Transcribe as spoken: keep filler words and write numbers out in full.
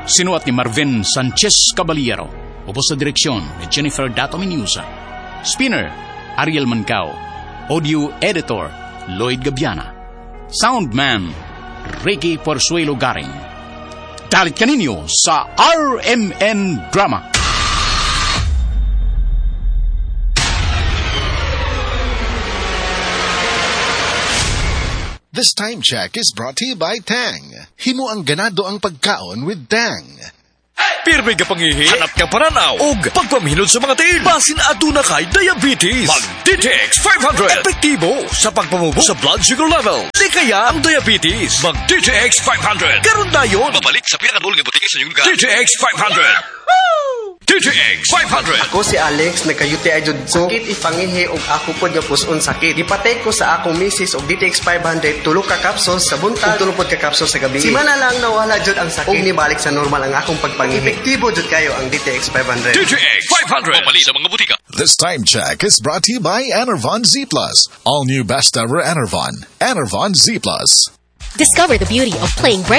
Sinuat ni Marvin Sanchez Caballero. Ubos sa direksyon ni Jennifer Dato Menusa. Spinner, Ariel Mancao. Audio Editor, Lloyd Gabiana. Soundman, Ricky Porzuelo Garing. Dalit kaninyo sa R M N Drama. This time check is brought to you by Tang. Himo ang ganado ang pagkaon with Tang. Pirmi ka pangihi, hanap ka pananaw, og pagpaminod sa mga tiil. Basin aduna kay diabetes. Mag-D T X five hundred. Epektibo sa pagpamubo sa blood sugar level. Di kaya ang diabetes. Mag-D T X five hundred. Karon dayon. Babalik sa pinakadulong butika sa inyong lugar. D T X five hundred. D T X five hundred. Ako si Alex, nagkayuti ay jud ko. Sakit ipangihi og ako pod nga puson sakit. Gipatay ko sa akong misis og D T X five hundred, tulo ka capsules sa buntag, tulo pod ka capsules sa gabi. Simana lang nawala jud ang sakit. Og nibalik sa normal ang akong pagpangihi. Epektibo jud kayo ang D T X five hundred. D T X five hundred. Babalik sa mga butika. This time check is brought to you by Enervon Z Plus. All new best ever Enervon. Enervon Z Plus. Discover the beauty of playing